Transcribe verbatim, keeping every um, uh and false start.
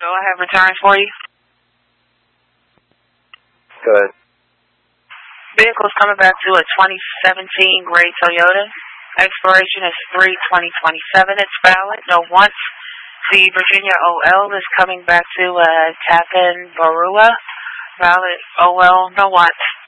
So I have returns for you. Good. Vehicle's coming back to a twenty seventeen gray Toyota. Expiration is three twenty twenty-seven. It's valid, no once. The Virginia O L is coming back to uh, Tappan Barua. Valid, O L, no once.